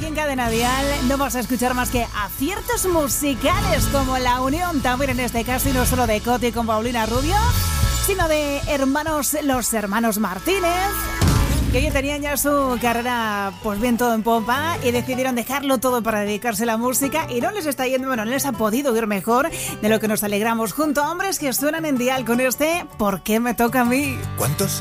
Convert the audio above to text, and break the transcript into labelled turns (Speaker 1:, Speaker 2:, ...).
Speaker 1: aquí en Cadena Dial no vas a escuchar más que aciertos musicales como la unión también en este caso, y no solo de Coti con Paulina Rubio, sino de los hermanos Martínez, que hoy tenían ya su carrera pues bien todo en pompa y decidieron dejarlo todo para dedicarse a la música, y no les está yendo, bueno, no les ha podido ir mejor, de lo que nos alegramos junto a hombres que suenan en Dial con este ¿Por qué me toca a mí?
Speaker 2: ¿Cuántos